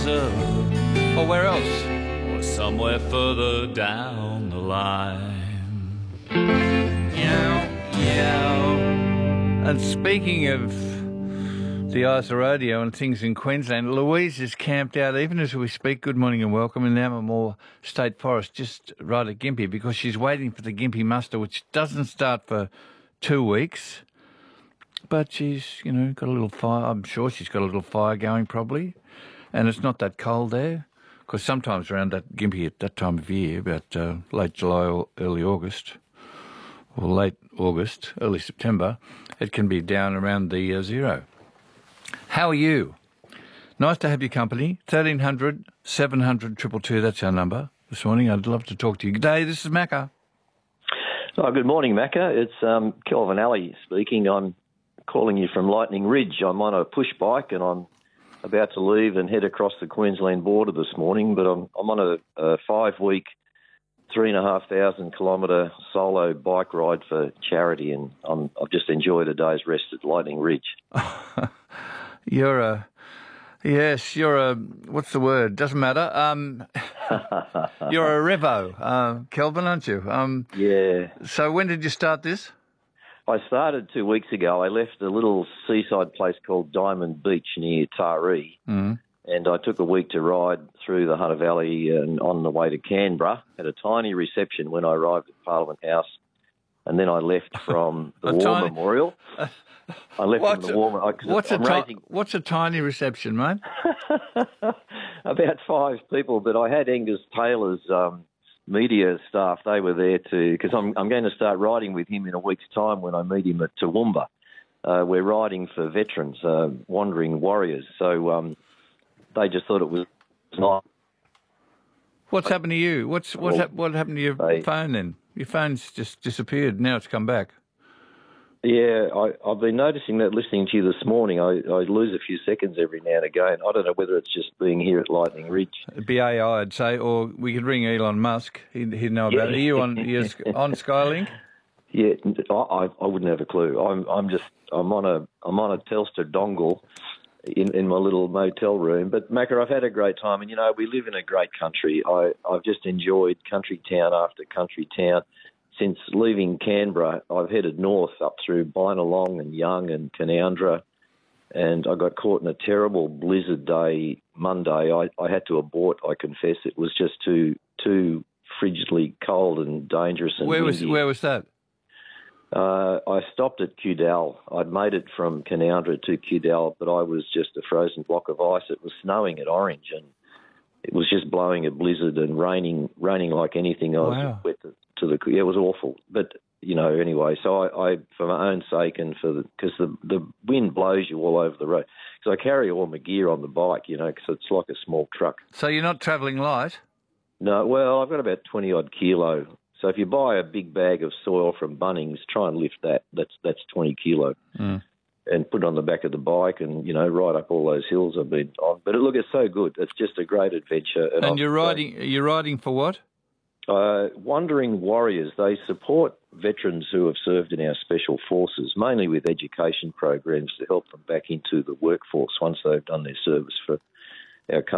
or where else? Or somewhere further down the line. Yow. And speaking of the ISA rodeo and things in Queensland, Louise is camped out, even as we speak. Good morning and welcome in Ammermoor State Forest, just right at Gympie, because she's waiting for the Gympie muster, which doesn't start for 2 weeks. But she's, got a little fire. I'm sure she's got a little fire going probably. And it's not that cold there, because sometimes around that Gympie at that time of year, about late July or early August, or late August, early September, it can be down around the zero. How are you? Nice to have your company. 1300 700 222, that's our number this morning. I'd love to talk to you. Good day, this is Macca. Oh, good morning, Macca. It's Kelvin Alley speaking. I'm calling you from Lightning Ridge. I'm on a push bike and I'm about to leave and head across the Queensland border this morning, but I'm on a 5-week, 3,500 kilometre solo bike ride for charity, and I've just enjoyed a day's rest at Lightning Ridge. You're a what's the word? Doesn't matter. You're a revo, Kelvin, aren't you? Yeah. So when did you start this? I started 2 weeks ago. I left a little seaside place called Diamond Beach near Taree, and I took a week to ride through the Hunter Valley and on the way to Canberra. Had a tiny reception when I arrived at Parliament House, and then I left from the War Memorial. I left from the War Memorial. What's a tiny reception, mate? About 5 people, but I had Angus Taylor's media staff. They were there because I'm going to start riding with him in a week's time when I meet him at Toowoomba. We're riding for veterans, wandering warriors. So they just thought it was nice. What's happened to you? What happened to your phone then? Your phone's just disappeared. Now it's come back. Yeah, I've been noticing that listening to you this morning. I lose a few seconds every now and again. I don't know whether it's just being here at Lightning Ridge. It'd be AI, I'd say, or we could ring Elon Musk. He'd know about it. Are you on Skylink? Yeah, I wouldn't have a clue. I'm on a Telstra dongle in my little motel room. But Macca, I've had a great time, and we live in a great country. I've just enjoyed country town after country town. Since leaving Canberra, I've headed north up through Bynalong and Young and Canowindra, and I got caught in a terrible blizzard day Monday. I had to abort, I confess. It was just too frigidly cold and dangerous. And where was that? I stopped at Cudal. I'd made it from Canowindra to Cudal, but I was just a frozen block of ice. It was snowing at Orange, and it was just blowing a blizzard and raining like anything. I was wet it was awful. But, anyway, so I for my own sake and because the wind blows you all over the road. Because I carry all my gear on the bike, because it's like a small truck. So you're not travelling light? No, well, I've got about 20-odd kilo. So if you buy a big bag of soil from Bunnings, try and lift that. That's 20 kilo. And put it on the back of the bike and, ride up all those hills I've been on. But look, it's so good. It's just a great adventure. And you're riding for what? Wandering Warriors. They support veterans who have served in our special forces, mainly with education programs to help them back into the workforce once they've done their service for our country.